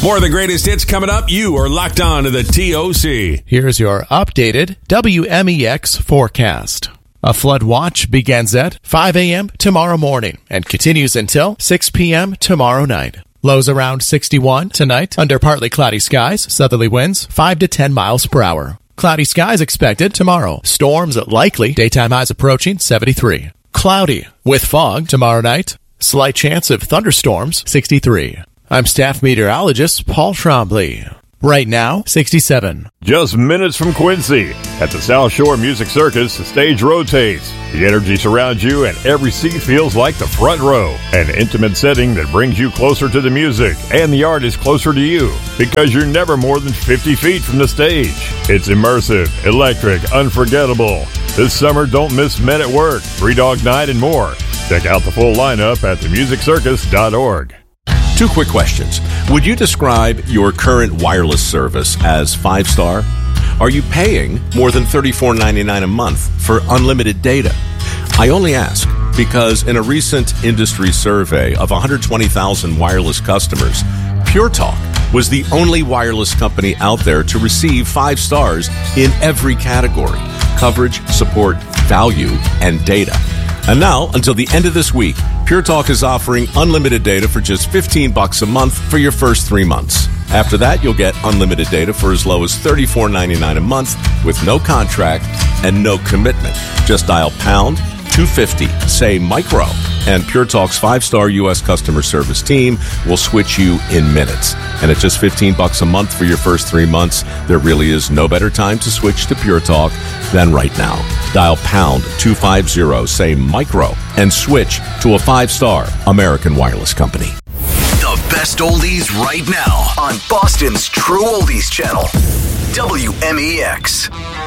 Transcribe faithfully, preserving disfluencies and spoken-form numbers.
More of the greatest hits coming up. You are locked on to the T O C. Here's your updated W M E X forecast. A flood watch begins at five a.m. tomorrow morning and continues until six p.m. tomorrow night. Lows around sixty-one tonight under partly cloudy skies, southerly winds five to ten miles per hour. Cloudy skies expected tomorrow. Storms likely, daytime highs approaching seventy-three. Cloudy with fog tomorrow night. Slight chance of thunderstorms, sixty-three. I'm staff meteorologist Paul Trombley. Right now, sixty-seven. Just minutes from Quincy. At the South Shore Music Circus, the stage rotates. The energy surrounds you and every seat feels like the front row. An intimate setting that brings you closer to the music and the artist closer to you because you're never more than fifty feet from the stage. It's immersive, electric, unforgettable. This summer, don't miss Men at Work, Three Dog Night, and more. Check out the full lineup at the music circus dot org. Two quick questions. Would you describe your current wireless service as five-star? Are you paying more than thirty-four ninety-nine a month for unlimited data? I only ask because in a recent industry survey of one hundred twenty thousand wireless customers, Pure Talk was the only wireless company out there to receive five stars in every category: coverage, support, value, and data. And now, until the end of this week, Pure Talk is offering unlimited data for just fifteen bucks a month for your first three months. After that, you'll get unlimited data for as low as thirty-four ninety-nine a month with no contract and no commitment. Just dial pound two fifty, say micro, and Pure Talk's five-star U S customer service team will switch you in minutes. And at just fifteen bucks a month for your first three months, there really is no better time to switch to Pure Talk than right now. Dial pound two fifty, say micro, and switch to a five-star American wireless company. The best oldies right now on Boston's True Oldies channel, W M E X.